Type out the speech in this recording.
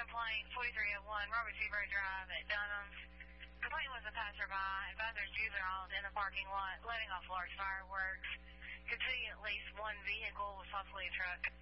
complaint, 4301 Robert Seabury Drive at Dunham's. Complaint was a passerby. Advisors juveniles in the parking lot letting off large fireworks. Could see at least one vehicle, was possibly a truck.